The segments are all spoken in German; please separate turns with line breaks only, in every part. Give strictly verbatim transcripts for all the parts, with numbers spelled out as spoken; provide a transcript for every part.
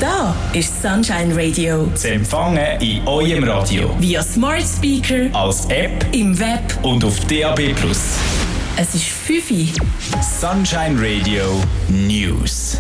Da ist Sunshine Radio.
Zu empfangen in eurem Radio.
Via Smart Speaker,
als App,
im Web
und auf D A B plus.
Es ist fünf Uhr.
Sunshine Radio News.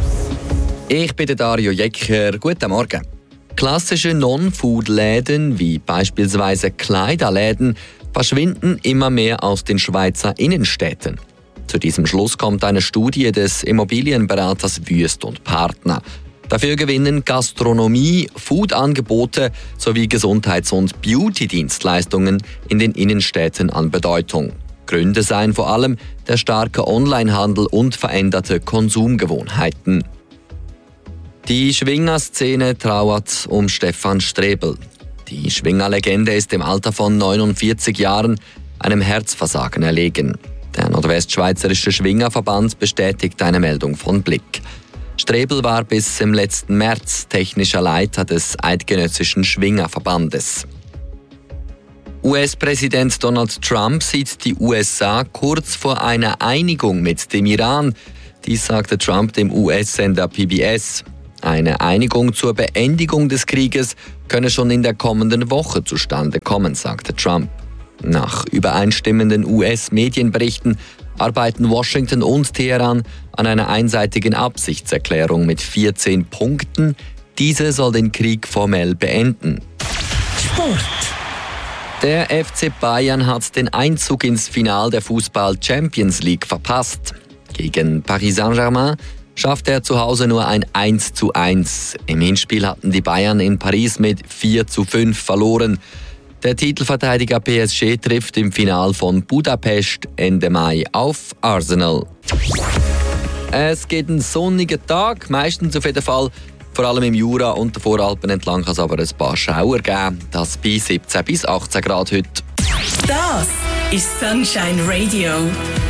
Ich bin der Dario Jecker. Guten Morgen. Klassische Non-Food-Läden wie beispielsweise Kleiderläden verschwinden immer mehr aus den Schweizer Innenstädten. Zu diesem Schluss kommt eine Studie des Immobilienberaters Wüest und Partner. Dafür gewinnen Gastronomie, Food-Angebote sowie Gesundheits- und Beauty-Dienstleistungen in den Innenstädten an Bedeutung. Gründe seien vor allem der starke Onlinehandel und veränderte Konsumgewohnheiten. Die Schwingerszene trauert um Stefan Strebel. Die Schwingerlegende ist im Alter von neunundvierzig Jahren einem Herzversagen erlegen. Der Nordwestschweizerische Schwingerverband bestätigt eine Meldung von Blick. Strebel war bis im letzten März technischer Leiter des Eidgenössischen Schwingerverbandes. U S-Präsident Donald Trump sieht die U S A kurz vor einer Einigung mit dem Iran. Dies sagte Trump dem U S-Sender P B S. Eine Einigung zur Beendigung des Krieges könne schon in der kommenden Woche zustande kommen, sagte Trump. Nach übereinstimmenden U S-Medienberichten arbeiten Washington und Teheran an einer einseitigen Absichtserklärung mit vierzehn Punkten. Diese soll den Krieg formell beenden.
Sport.
Der F C Bayern hat den Einzug ins Finale der Fußball-Champions League verpasst. Gegen Paris Saint-Germain schaffte er zu Hause nur ein eins zu eins. Im Hinspiel hatten die Bayern in Paris mit vier zu fünf verloren. Der Titelverteidiger P S G trifft im Finale von Budapest Ende Mai auf Arsenal. Es geht ein sonniger Tag, meistens auf jeden Fall. Vor allem im Jura und der Voralpen entlang kann es aber ein paar Schauer geben. Das bei siebzehn bis achtzehn Grad heute.
Das ist Sunshine Radio.